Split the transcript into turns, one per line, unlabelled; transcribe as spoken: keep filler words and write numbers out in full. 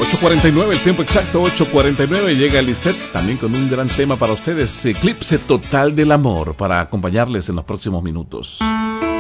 ocho cuarenta y nueve, el tiempo exacto, ocho cuarenta y nueve. Llega Lisette también con un gran tema para ustedes, Eclipse Total del Amor, para acompañarles en los próximos minutos.